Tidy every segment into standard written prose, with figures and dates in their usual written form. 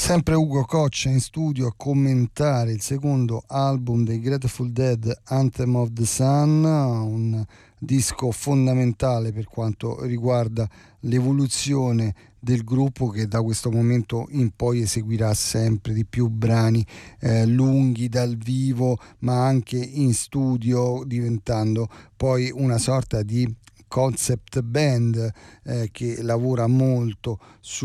Sempre Ugo Coccia in studio a commentare il secondo album dei Grateful Dead, Anthem of the Sun, un disco fondamentale per quanto riguarda l'evoluzione del gruppo, che da questo momento in poi eseguirà sempre di più brani lunghi dal vivo ma anche in studio, diventando poi una sorta di concept band che lavora molto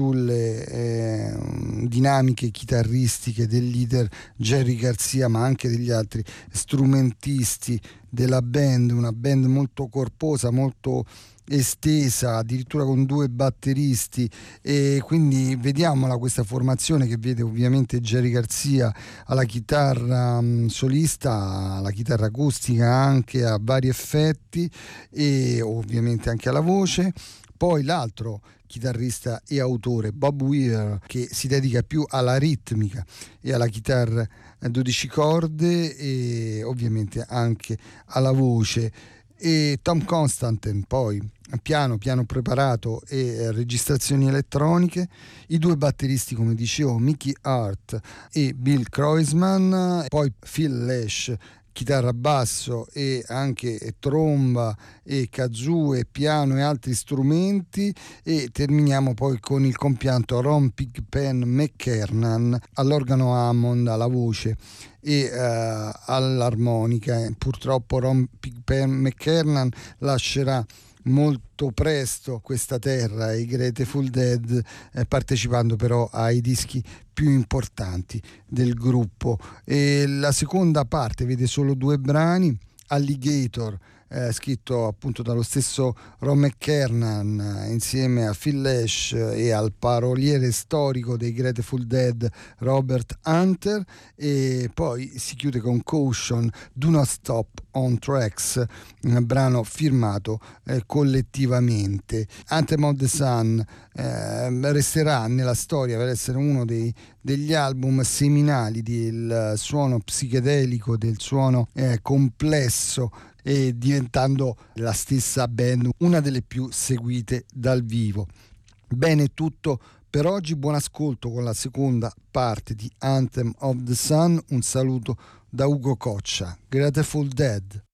sulle dinamiche chitarristiche del leader Jerry Garcia, ma anche degli altri strumentisti della band, una band molto corposa, molto estesa, addirittura con 2 batteristi, e quindi vediamola questa formazione che vede ovviamente Jerry Garcia alla chitarra solista, alla chitarra acustica, anche a vari effetti, e ovviamente anche alla voce. Poi l'altro chitarrista e autore, Bob Weir, che si dedica più alla ritmica e alla chitarra a 12 corde e ovviamente anche alla voce, e Tom Constantin poi piano preparato e registrazioni elettroniche, i 2 batteristi come dicevo, Mickey Hart e Bill Kreutzmann, poi Phil Lesh chitarra basso e anche tromba e kazoo e piano e altri strumenti, e terminiamo poi con il compianto Ron Pigpen McKernan all'organo Hammond, alla voce e all'armonica. Purtroppo Ron Pigpen McKernan lascerà molto presto questa terra e i Grateful Dead, partecipando però ai dischi più importanti del gruppo. E la seconda parte vede solo 2 brani, Alligator, scritto appunto dallo stesso Ron McKernan insieme a Phil Lesh e al paroliere storico dei Grateful Dead Robert Hunter, e poi si chiude con Caution, Do Not Stop on Tracks, un brano firmato collettivamente. Anthem of the Sun resterà nella storia per essere uno degli album seminali del suono psichedelico, del suono complesso, e diventando la stessa band una delle più seguite dal vivo. Bene, tutto per oggi, buon ascolto con la seconda parte di Anthem of the Sun. Un saluto da Ugo Coccia, Grateful Dead.